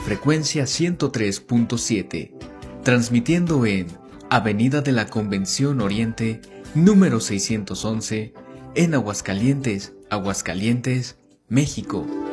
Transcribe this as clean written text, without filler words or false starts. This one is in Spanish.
frecuencia 103.7, transmitiendo en Avenida de la Convención Oriente, número 611, en Aguascalientes, México.